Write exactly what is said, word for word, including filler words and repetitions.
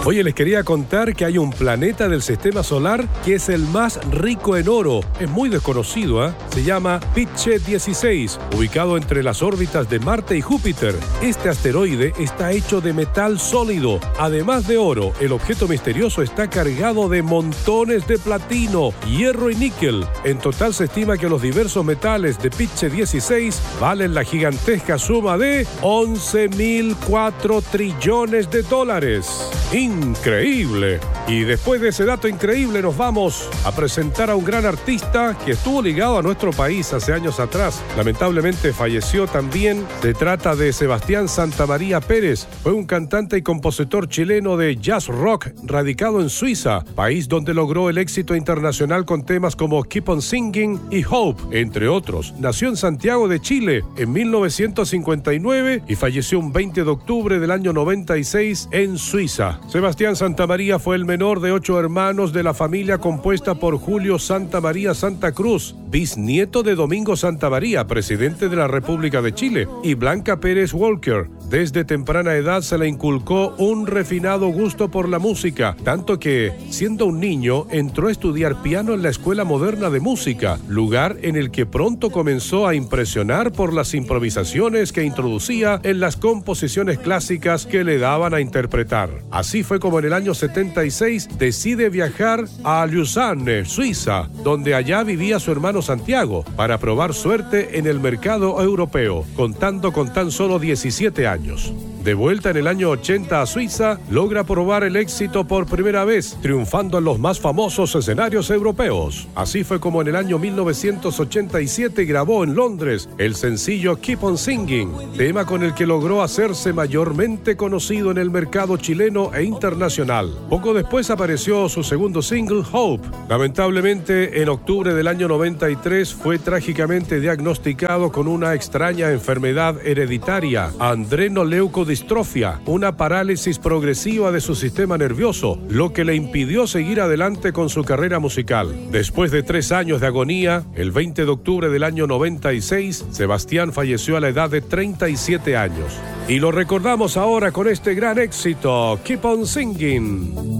Oye, les quería contar que hay un planeta del sistema solar que es el más rico en oro. Es muy desconocido, ¿eh? Se llama Picche dieciséis, ubicado entre las órbitas de Marte y Júpiter. Este asteroide está hecho de metal sólido. Además de oro, el objeto misterioso está cargado de montones de platino, hierro y níquel. En total se estima que los diversos metales de Picche dieciséis valen la gigantesca suma de once mil cuatro trillones de dólares. ¡Increíble! Y después de ese dato increíble nos vamos a presentar a un gran artista que estuvo ligado a nuestro país hace años atrás. Lamentablemente falleció también. Se trata de Sebastián Santamaría Pérez. Fue un cantante y compositor chileno de jazz rock radicado en Suiza, país donde logró el éxito internacional con temas como Keep on Singing y Hope, entre otros. Nació en Santiago de Chile en mil novecientos cincuenta y nueve y falleció un veinte de octubre del año noventa y seis en Suiza. Sebastián Santamaría fue el menor de ocho hermanos de la familia compuesta por Julio Santamaría Santa Cruz, bisnieto de Domingo Santamaría, presidente de la República de Chile, y Blanca Pérez Walker. Desde temprana edad se le inculcó un refinado gusto por la música, tanto que, siendo un niño, entró a estudiar piano en la Escuela Moderna de Música, lugar en el que pronto comenzó a impresionar por las improvisaciones que introducía en las composiciones clásicas que le daban a interpretar. Así fue como en el año setenta y seis decide viajar a Lausanne, Suiza, donde allá vivía su hermano Santiago, para probar suerte en el mercado europeo, contando con tan solo diecisiete años. De vuelta en el año ochenta a Suiza, logra probar el éxito por primera vez, triunfando en los más famosos escenarios europeos. Así fue como en el año mil novecientos ochenta y siete grabó en Londres el sencillo Keep on Singing, tema con el que logró hacerse mayormente conocido en el mercado chileno e internacional. Poco después apareció su segundo single, Hope. Lamentablemente, en octubre del año noventa y tres fue trágicamente diagnosticado con una extraña enfermedad hereditaria, adrenoleucodistrofia, una parálisis progresiva de su sistema nervioso, lo que le impidió seguir adelante con su carrera musical. Después de tres años de agonía, el veinte de octubre del año noventa y seis, Sebastián falleció a la edad de treinta y siete años. Y lo recordamos ahora con este gran éxito, Keep on Singing.